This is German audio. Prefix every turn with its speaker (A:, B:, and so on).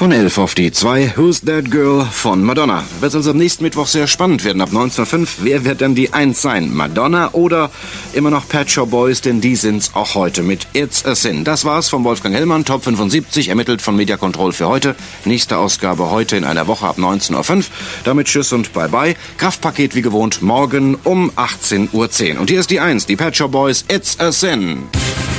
A: Von 11 auf die 2, Who's That Girl von Madonna. Wird also am nächsten Mittwoch sehr spannend werden. Ab 19.05 Wer wird denn die 1 sein? Madonna oder immer noch Pet Shop Boys? Denn die sind's auch heute mit It's a Sin. Das war's von Wolfgang Hellmann, Top 75, ermittelt von Media Control für heute. Nächste Ausgabe heute in einer Woche ab 19.05 Uhr. Damit tschüss und bye-bye. Kraftpaket wie gewohnt morgen um 18.10 Uhr. Und hier ist die 1, die Pet Shop Boys, It's a Sin.